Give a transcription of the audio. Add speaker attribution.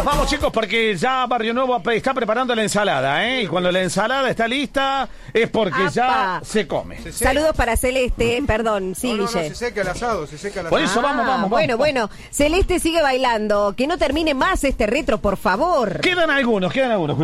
Speaker 1: vamos chicos, porque ya Barrio Nuevo está preparando la ensalada, ¿eh? Y cuando la ensalada está lista es porque ya se come.
Speaker 2: Saludos para Celeste, perdón, sí,
Speaker 3: no,
Speaker 2: Guille.
Speaker 3: se seca el asado,
Speaker 1: Por eso vamos.
Speaker 2: Bueno, Celeste sigue bailando. Que no termine más este retro, por favor.
Speaker 1: Quedan algunos.